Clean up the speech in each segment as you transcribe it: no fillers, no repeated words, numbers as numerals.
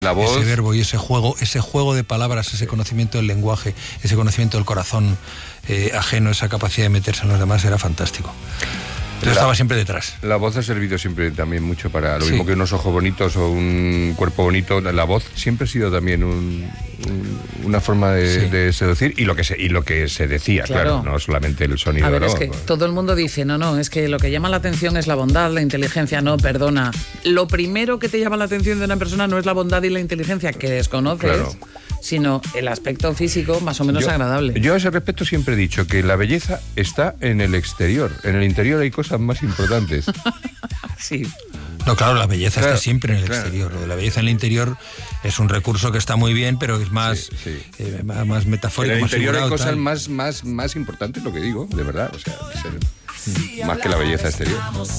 La voz, ese verbo y ese juego de palabras, ese conocimiento del lenguaje, ese conocimiento del corazón ajeno, esa capacidad de meterse en los demás era fantástico. Pero estaba siempre detrás. La voz ha servido siempre también mucho para lo mismo que unos ojos bonitos o un cuerpo bonito. La voz siempre ha sido también una forma de seducir y lo que se decía, claro, no solamente el sonido. A ver, ¿no? es que todo el mundo dice, no, es que lo que llama la atención es la bondad, la inteligencia. No, perdona. Lo primero que te llama la atención de una persona no es la bondad y la inteligencia que desconoces, sino el aspecto físico más o menos agradable. Yo a ese respecto siempre he dicho que la belleza está en el exterior. En el interior hay cosas más importantes. Sí. No, claro, la belleza está siempre en el exterior. Lo de la belleza en el interior es un recurso que está muy bien, pero es más, más metafórico. En el más interior hay figurado, cosas más importantes, lo que digo, de verdad. O sea, más que la belleza exterior.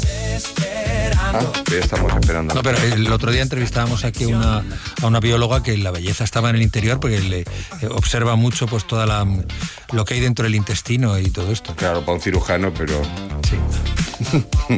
Ya estamos esperando. No, pero el otro día entrevistábamos aquí a una bióloga que la belleza estaba en el interior porque le observa mucho pues toda lo que hay dentro del intestino y todo esto. Claro, para un cirujano, pero... Sí.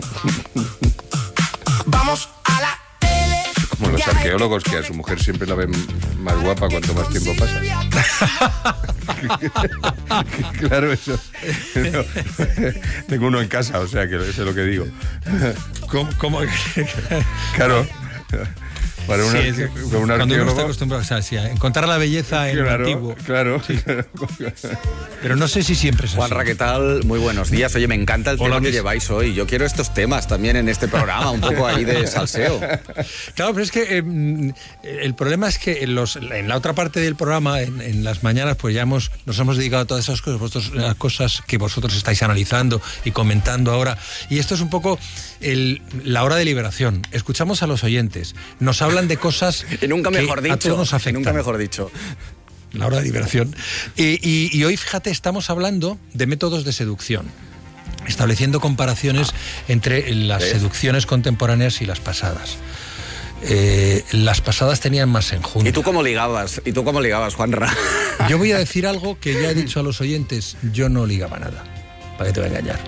Vamos a la tele. Como los arqueólogos, que a su mujer siempre la ven más guapa cuanto más tiempo pasa. Claro, eso. No, tengo uno en casa, o sea, que eso es lo que digo. ¿Cómo? Claro. Para un cuando arqueólogo... uno está acostumbrado a encontrar la belleza en lo antiguo. Claro. Sí. Pero no sé si siempre es así. Juanra, ¿qué tal? Muy buenos días. Oye, me encanta el tema que lleváis hoy. Yo quiero estos temas también en este programa, un poco ahí de salseo. Claro, pero es que el problema es que en la otra parte del programa, en las mañanas, pues ya nos hemos dedicado a todas esas cosas, cosas que vosotros estáis analizando y comentando ahora. Y esto es un poco la hora de liberación. Escuchamos a los oyentes, nos hablan de cosas y nunca mejor que a todos nos afectan. Nunca mejor dicho. La hora de liberación. Y hoy, fíjate, estamos hablando de métodos de seducción, estableciendo comparaciones entre las seducciones contemporáneas y las pasadas. Las pasadas tenían más enjundia. ¿Y tú cómo ligabas, Juanra? Yo voy a decir algo que ya he dicho a los oyentes. Yo no ligaba nada. ¿Para qué te voy a engañar?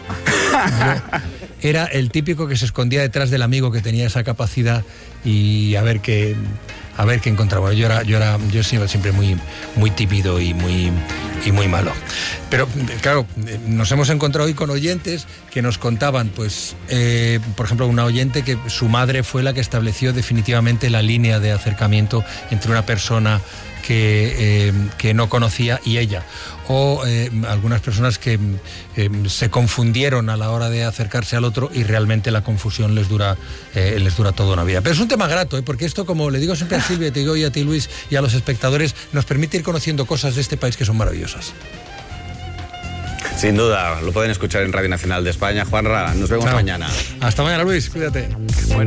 Yo era el típico que se escondía detrás del amigo que tenía esa capacidad y a ver qué encontraba. Yo he sido siempre muy tímido y muy malo. Pero claro, nos hemos encontrado hoy con oyentes que nos contaban, pues, por ejemplo, una oyente que su madre fue la que estableció definitivamente la línea de acercamiento entre una persona que no conocía y ella. O algunas personas que se confundieron a la hora de acercarse al otro y realmente la confusión les dura toda una vida. Pero es un tema grato, porque esto, como le digo siempre a Silvia, te digo y a ti, Luis, y a los espectadores, nos permite ir conociendo cosas de este país que son maravillosas. Sin duda, lo pueden escuchar en Radio Nacional de España. Juanra, nos vemos mañana. Hasta mañana, Luis, cuídate. Bueno.